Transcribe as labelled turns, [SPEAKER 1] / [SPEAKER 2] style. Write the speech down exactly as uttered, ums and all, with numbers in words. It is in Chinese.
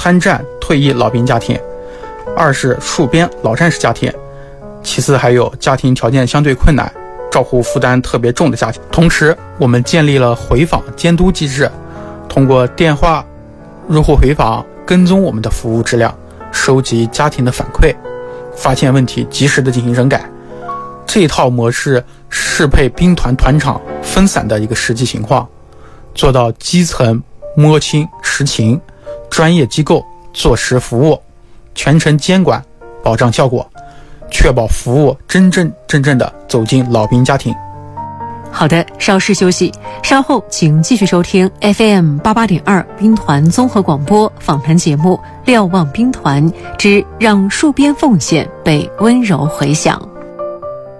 [SPEAKER 1] 参战退役老兵家庭，二是戍边老战士家庭，其次还有家庭条件相对困难、照护负担特别重的家庭。同时，我们建立了回访监督机制，通过电话入户回访跟踪我们的服务质量，收集家庭的反馈，发现问题及时的进行整改。这一套模式适配兵团团场分散的一个实际情况，做到基层摸清实情，专业机构做实服务，全程监管，保障效果，确保服务真真正正的走进老兵家庭。
[SPEAKER 2] 好的，稍事休息，稍后请继续收听 F M 八八点二兵团综合广播访谈节目《瞭望兵团之让戍边奉献被温柔回响》。